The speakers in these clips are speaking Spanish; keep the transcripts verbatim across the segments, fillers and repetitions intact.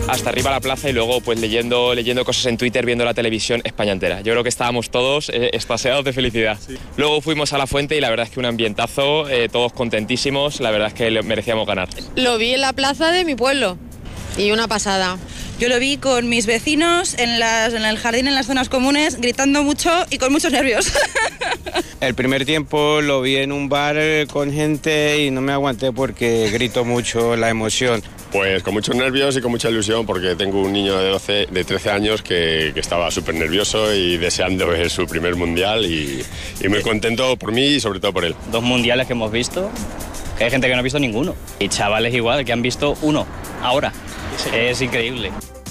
hasta arriba a la plaza y luego pues leyendo, leyendo cosas en Twitter, viendo la televisión España entera. Yo creo que estábamos todos eh, extasiados de felicidad. Sí. Luego fuimos a la fuente y la verdad es que un ambientazo, eh, todos contentísimos, la verdad es que merecíamos ganar. Lo vi en la plaza de mi pueblo y una pasada. Yo lo vi con mis vecinos en, las, en el jardín, en las zonas comunes, gritando mucho y con muchos nervios. El primer tiempo lo vi en un bar con gente y no me aguanté porque grito mucho la emoción. Pues con muchos nervios y con mucha ilusión porque tengo un niño de, doce, de trece años que, que estaba súper nervioso y deseando ver su primer mundial y, y muy contento por mí y sobre todo por él. Dos mundiales que hemos visto, que hay gente que no ha visto ninguno y chavales igual que han visto uno ahora. Sí. Es increíble.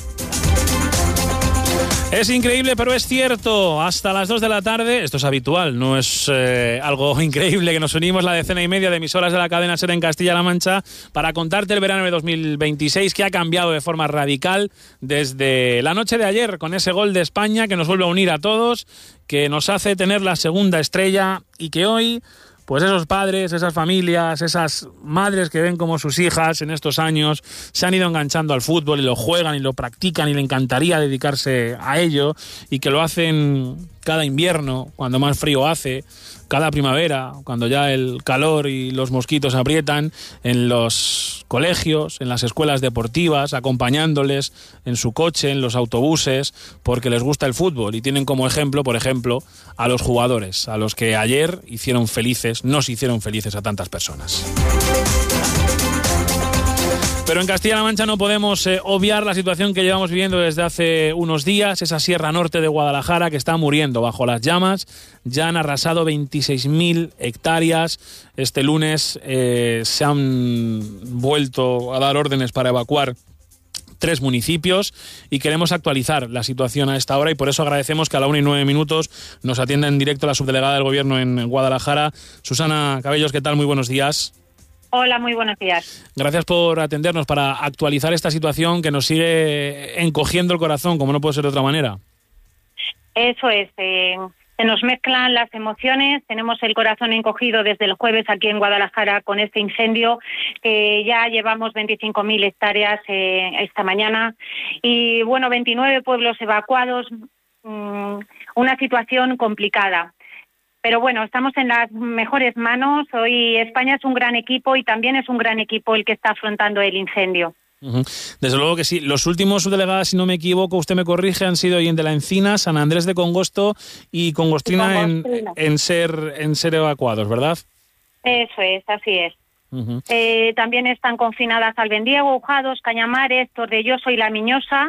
Es increíble, pero es cierto. Hasta las dos de la tarde, esto es habitual, no es eh, algo increíble que nos unimos la decena y media de emisoras de la cadena SER en Castilla-La Mancha para contarte el verano de dos mil veintiséis que ha cambiado de forma radical desde la noche de ayer con ese gol de España que nos vuelve a unir a todos, que nos hace tener la segunda estrella y que hoy... pues esos padres, esas familias, esas madres que ven como sus hijas en estos años se han ido enganchando al fútbol y lo juegan y lo practican y le encantaría dedicarse a ello y que lo hacen cada invierno, cuando más frío hace, cada primavera, cuando ya el calor y los mosquitos aprietan, en los colegios, en las escuelas deportivas, acompañándoles en su coche, en los autobuses, porque les gusta el fútbol y tienen como ejemplo, por ejemplo, a los jugadores, a los que ayer hicieron felices, nos hicieron felices a tantas personas. Pero en Castilla-La Mancha no podemos eh, obviar la situación que llevamos viviendo desde hace unos días, esa Sierra Norte de Guadalajara que está muriendo bajo las llamas. Ya han arrasado veintiséis mil hectáreas. Este lunes eh, se han vuelto a dar órdenes para evacuar tres municipios y queremos actualizar la situación a esta hora y por eso agradecemos que a la una y nueve minutos nos atienda en directo la subdelegada del Gobierno en Guadalajara. Susana Cabellos, ¿qué tal? Muy buenos días. Hola, muy buenos días. Gracias por atendernos para actualizar esta situación que nos sigue encogiendo el corazón, como no puede ser de otra manera. Eso es, eh, se nos mezclan las emociones, tenemos el corazón encogido desde el jueves aquí en Guadalajara con este incendio, que ya llevamos veinticinco mil hectáreas eh, esta mañana y bueno, veintinueve pueblos evacuados, mmm, una situación complicada. Pero bueno, estamos en las mejores manos. Hoy España es un gran equipo y también es un gran equipo el que está afrontando el incendio. Uh-huh. Desde luego que sí. Los últimos subdelegadas, si no me equivoco, usted me corrige, han sido Hoyen de la Encina, San Andrés de Congosto y Congostrina, y Congostrina. En, en, ser, en ser evacuados, ¿verdad? Eso es, así es. Uh-huh. Eh, también están confinadas Albendiego, Ujados, Cañamares, Tordelloso y La Miñosa.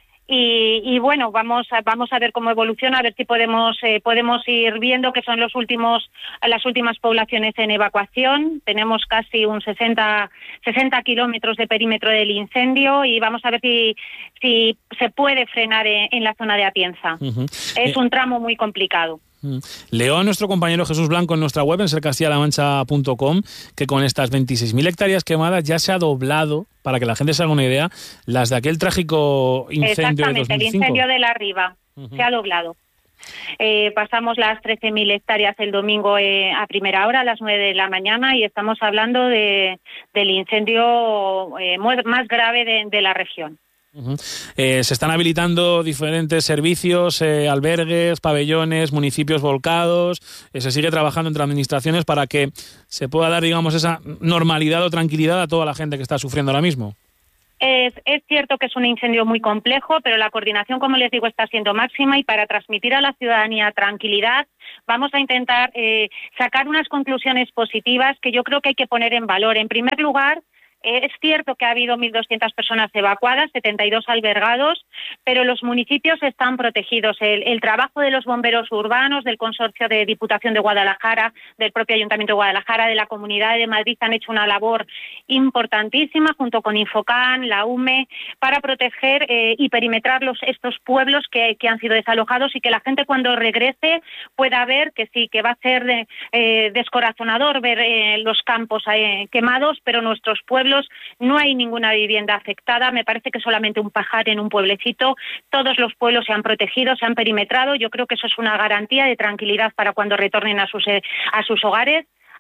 Y, y bueno, vamos a, vamos a ver cómo evoluciona, a ver si podemos eh, podemos ir viendo que son los últimos las últimas poblaciones en evacuación. Tenemos casi un sesenta kilómetros de perímetro del incendio y vamos a ver si si se puede frenar en, en la zona de Atienza. Uh-huh. Es un tramo muy complicado. Leo a nuestro compañero Jesús Blanco en nuestra web, en ser castilla la mancha punto com, que con estas veintiséis mil hectáreas quemadas ya se ha doblado, para que la gente se haga una idea, las de aquel trágico incendio de dos mil cinco. Exactamente, el incendio de la Riva. Uh-huh. Se ha doblado. Eh, pasamos las trece mil hectáreas el domingo eh, a primera hora, a las nueve de la mañana, y estamos hablando de, del incendio eh, más grave de, de la región. Uh-huh. Eh, se están habilitando diferentes servicios, eh, albergues, pabellones, municipios volcados. Eh, se sigue trabajando entre administraciones para que se pueda dar, digamos, esa normalidad o tranquilidad a toda la gente que está sufriendo ahora mismo. Es, es cierto que es un incendio muy complejo, pero la coordinación, como les digo, está siendo máxima y para transmitir a la ciudadanía tranquilidad vamos a intentar eh, sacar unas conclusiones positivas que yo creo que hay que poner en valor. En primer lugar, es cierto que ha habido mil doscientas personas evacuadas, setenta y dos albergados, pero los municipios están protegidos. El, el trabajo de los bomberos urbanos, del Consorcio de Diputación de Guadalajara, del propio Ayuntamiento de Guadalajara, de la Comunidad de Madrid, han hecho una labor importantísima junto con Infocan, la U M E, para proteger eh, y perimetrar los, estos pueblos que, que han sido desalojados y que la gente cuando regrese pueda ver que sí, que va a ser de, eh, descorazonador ver eh, los campos eh, quemados, pero nuestros pueblos no hay ninguna vivienda afectada. Me parece que solamente un pajar en un pueblecito. Todos los pueblos se han protegido, se han perimetrado. Yo creo que eso es una garantía de tranquilidad para cuando retornen a sus, a sus hogares.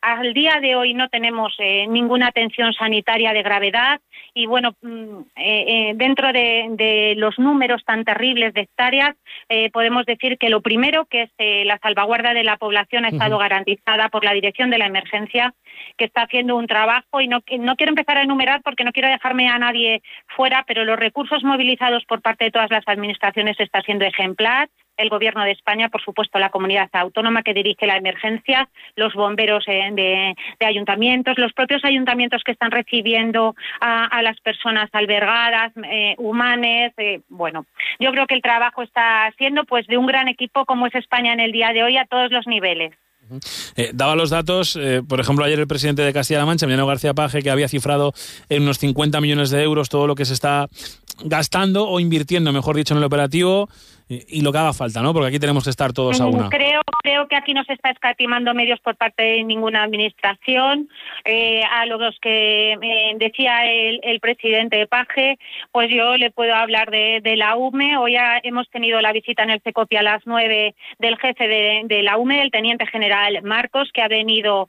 Al día de hoy no tenemos eh, ninguna atención sanitaria de gravedad y, bueno, eh, eh, dentro de, de los números tan terribles de hectáreas, eh, podemos decir que lo primero, que es eh, la salvaguarda de la población, ha estado uh-huh. garantizada por la Dirección de la Emergencia, que está haciendo un trabajo, y no, no quiero empezar a enumerar porque no quiero dejarme a nadie fuera, pero los recursos movilizados por parte de todas las administraciones está siendo ejemplar. El Gobierno de España, por supuesto, la comunidad autónoma que dirige la emergencia, los bomberos eh, de, de ayuntamientos, los propios ayuntamientos que están recibiendo a, a las personas albergadas, eh, humanes. Eh, bueno, yo creo que el trabajo está siendo pues de un gran equipo como es España en el día de hoy a todos los niveles. Eh, daba los datos, eh, por ejemplo, ayer el presidente de Castilla-La Mancha, Emiliano García Paje, que había cifrado en unos cincuenta millones de euros todo lo que se está gastando o invirtiendo, mejor dicho, en el operativo y, y lo que haga falta, ¿no? Porque aquí tenemos que estar todos a una. Creo, creo que aquí no se está escatimando medios por parte de ninguna administración. Eh, a los que eh, decía el, el presidente Paje, pues yo le puedo hablar de, de la U M E. Hoy ya hemos tenido la visita en el Secopi a las nueve del jefe de, de la U M E, el teniente general Marcos, que ha venido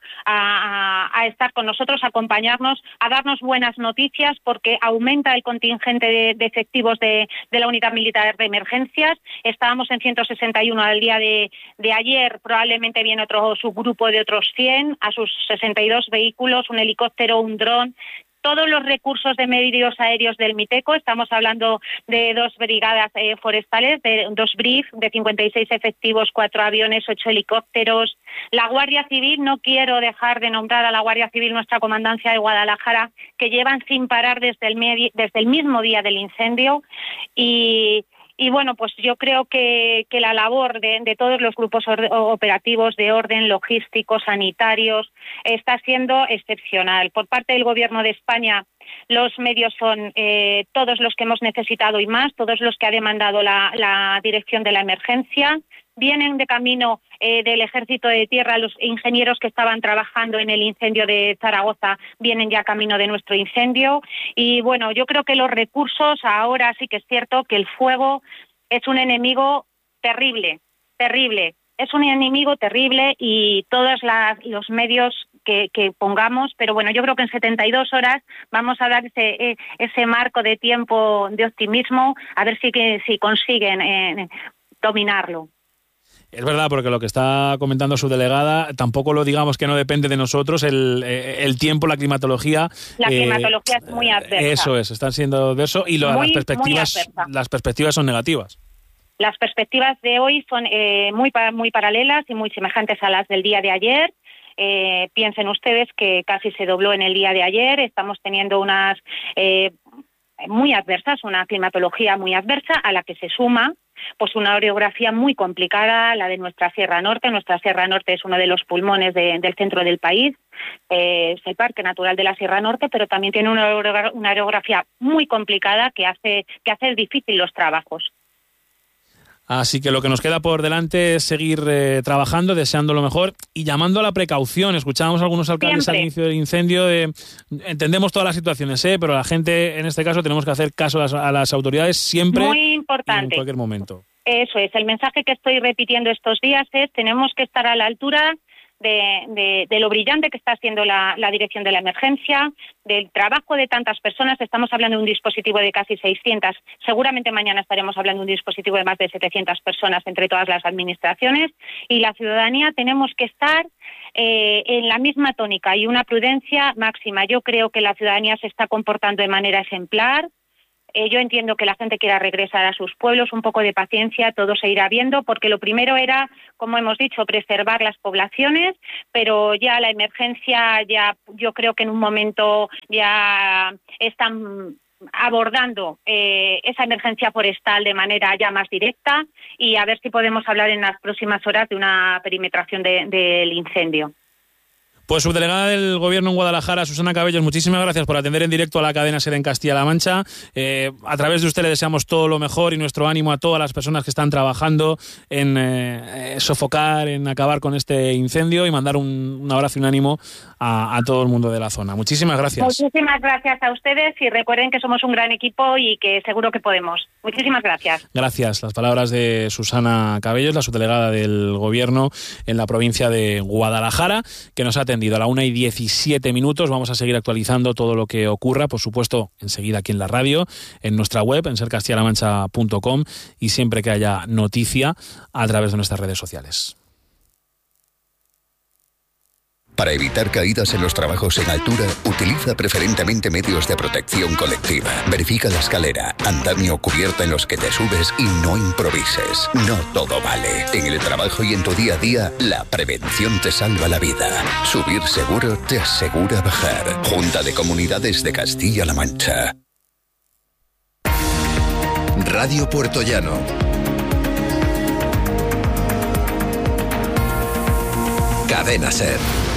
a, a, a estar con nosotros, a acompañarnos, a darnos buenas noticias, porque aumenta el contingente de, de efectivos de, de la Unidad Militar de Emergencias. Estábamos en ciento sesenta y uno al día de, de ayer, probablemente viene otro subgrupo de otros cien, a sus sesenta y dos vehículos, un helicóptero, un dron. Todos los recursos de medios aéreos del Miteco, estamos hablando de dos brigadas eh, forestales, de dos B R I F, de cincuenta y seis efectivos, cuatro aviones, ocho helicópteros. La Guardia Civil, no quiero dejar de nombrar a la Guardia Civil, nuestra comandancia de Guadalajara, que llevan sin parar desde el, medi- desde el mismo día del incendio. Y... Y bueno, pues yo creo que, que la labor de, de todos los grupos or- operativos de orden, logísticos, sanitarios, está siendo excepcional. Por parte del Gobierno de España, los medios son eh, todos los que hemos necesitado y más, todos los que ha demandado la, la Dirección de la Emergencia. Vienen de camino eh, del Ejército de Tierra, los ingenieros que estaban trabajando en el incendio de Zaragoza vienen ya camino de nuestro incendio. Y bueno, yo creo que los recursos, ahora sí que es cierto que el fuego es un enemigo terrible, terrible. Es un enemigo terrible y todos las, los medios que, que pongamos, pero bueno, yo creo que en setenta y dos horas vamos a dar ese, ese marco de tiempo de optimismo, a ver si, que, si consiguen eh, dominarlo. Es verdad, porque lo que está comentando su delegada, tampoco lo digamos que no depende de nosotros, el, el tiempo, la climatología. La climatología eh, es muy adversa. Eso es, están siendo adverso y lo, muy, las perspectivas las perspectivas son negativas. Las perspectivas de hoy son eh, muy, muy paralelas y muy semejantes a las del día de ayer. Eh, piensen ustedes que casi se dobló en el día de ayer, estamos teniendo unas eh, muy adversas, una climatología muy adversa a la que se suma pues una orografía muy complicada, la de nuestra Sierra Norte. Nuestra Sierra Norte es uno de los pulmones de, del centro del país, eh, es el Parque Natural de la Sierra Norte, pero también tiene una, una orografía muy complicada que hace, que hace difícil los trabajos. Así que lo que nos queda por delante es seguir eh, trabajando, deseando lo mejor y llamando a la precaución. Escuchábamos a algunos alcaldes Siempre. al inicio del incendio. De, entendemos todas las situaciones, ¿eh? Pero la gente, en este caso, tenemos que hacer caso a las, a las autoridades siempre. Muy importante. Y en cualquier momento. Eso es. El mensaje que estoy repitiendo estos días es: tenemos que estar a la altura De, de, de lo brillante que está haciendo la, la Dirección de la Emergencia, del trabajo de tantas personas. Estamos hablando de un dispositivo de casi seiscientas, seguramente mañana estaremos hablando de un dispositivo de más de setecientas personas entre todas las administraciones, y la ciudadanía tenemos que estar eh, en la misma tónica y una prudencia máxima. Yo creo que la ciudadanía se está comportando de manera ejemplar. Eh, yo entiendo que la gente quiera regresar a sus pueblos, un poco de paciencia, todo se irá viendo, porque lo primero era, como hemos dicho, preservar las poblaciones, pero ya la emergencia, ya yo creo que en un momento ya están abordando eh, esa emergencia forestal de manera ya más directa, y a ver si podemos hablar en las próximas horas de una perimetración de, del incendio. Pues subdelegada del Gobierno en Guadalajara, Susana Cabellos, muchísimas gracias por atender en directo a la cadena SER en Castilla-La Mancha. Eh, a través de usted le deseamos todo lo mejor y nuestro ánimo a todas las personas que están trabajando en eh, sofocar, en acabar con este incendio, y mandar un, un abrazo y un ánimo a, a todo el mundo de la zona. Muchísimas gracias. Muchísimas gracias a ustedes, y recuerden que somos un gran equipo y que seguro que podemos. Muchísimas gracias. Gracias. Las palabras de Susana Cabellos, la subdelegada del Gobierno en la provincia de Guadalajara, que nos ha atendido tendido. A la una y diecisiete minutos vamos a seguir actualizando todo lo que ocurra, por supuesto, enseguida aquí en la radio, en nuestra web, en ser castilla la mancha punto com, y siempre que haya noticia a través de nuestras redes sociales. Para evitar caídas en los trabajos en altura, utiliza preferentemente medios de protección colectiva. Verifica la escalera, andamio o cubierta en los que te subes y no improvises. No todo vale. En el trabajo y en tu día a día, la prevención te salva la vida. Subir seguro te asegura bajar. Junta de Comunidades de Castilla-La Mancha. Radio Puertollano. Cadena SER.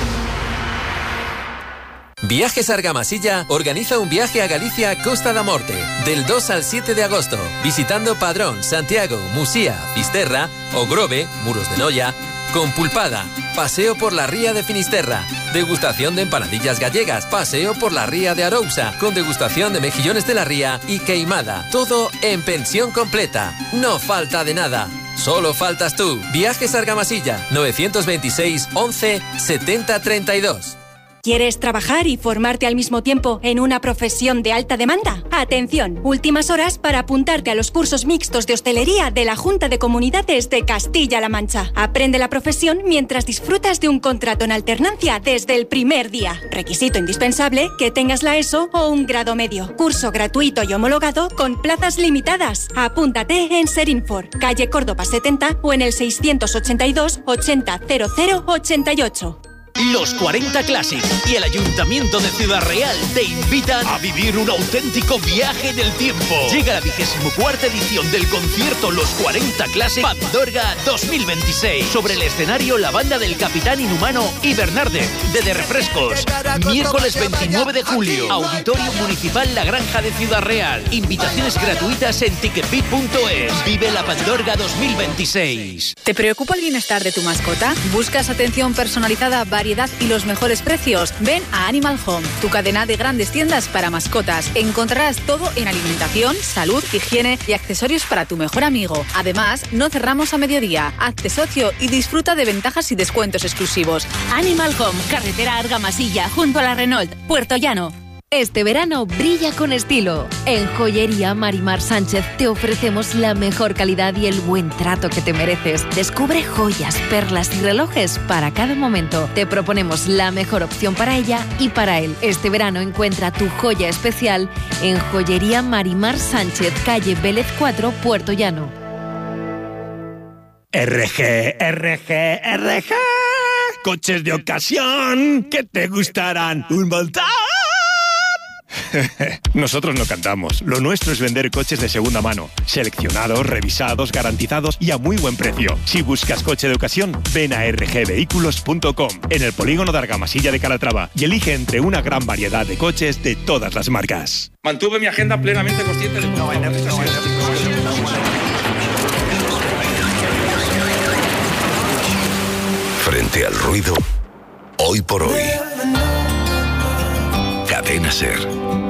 Viajes Argamasilla organiza un viaje a Galicia Costa da Morte del dos al siete de agosto, visitando Padrón, Santiago, Musía, Fisterra, Ogrove, Muros de Noia, Compulpada, paseo por la ría de Finisterra, degustación de empanadillas gallegas, paseo por la ría de Arousa, con degustación de mejillones de la ría y queimada, todo en pensión completa. No falta de nada. Solo faltas tú. Viajes Argamasilla, novecientos veintiséis, once, setenta, treinta y dos. ¿Quieres trabajar y formarte al mismo tiempo en una profesión de alta demanda? Atención, últimas horas para apuntarte a los cursos mixtos de hostelería de la Junta de Comunidades de Castilla-La Mancha. Aprende la profesión mientras disfrutas de un contrato en alternancia desde el primer día. Requisito indispensable, que tengas la ESO o un grado medio. Curso gratuito y homologado con plazas limitadas. Apúntate en Serinfor, calle Córdoba setenta o en el seiscientos ochenta y dos, ochenta, cero cero, ochenta y ocho. Los cuarenta Classic y el Ayuntamiento de Ciudad Real te invitan a vivir un auténtico viaje del tiempo. Llega la vigésimo cuarta edición del concierto Los cuarenta Classic Pandorga dos mil veintiséis. Sobre el escenario, la banda del Capitán Inhumano y Bernarde, de De Refrescos. Miércoles veintinueve de julio, Auditorio Municipal La Granja de Ciudad Real. Invitaciones gratuitas en ticketbit punto es. Vive la Pandorga dos mil veintiséis. ¿Te preocupa el bienestar de tu mascota? ¿Buscas atención personalizada, variedad y los mejores precios? Ven a Animal Home, tu cadena de grandes tiendas para mascotas. Encontrarás todo en alimentación, salud, higiene y accesorios para tu mejor amigo. Además, no cerramos a mediodía. Hazte socio y disfruta de ventajas y descuentos exclusivos. Animal Home, carretera Argamasilla, junto a la Renault, Puertollano. Este verano brilla con estilo. En Joyería Marimar Sánchez te ofrecemos la mejor calidad y el buen trato que te mereces. Descubre joyas, perlas y relojes para cada momento. Te proponemos la mejor opción para ella y para él. Este verano encuentra tu joya especial en Joyería Marimar Sánchez, calle Vélez cuatro, Puertollano. R G, R G, R G. Coches de ocasión que te gustarán un montón. Nosotros no cantamos. Lo nuestro es vender coches de segunda mano, seleccionados, revisados, garantizados y a muy buen precio. Si buscas coche de ocasión, ven a r g vehículos punto com, en el polígono de Argamasilla de Calatrava, y elige entre una gran variedad de coches de todas las marcas. Mantuve mi agenda plenamente consciente de... No, no, no, Frente al ruido, hoy por hoy. Cadena SER.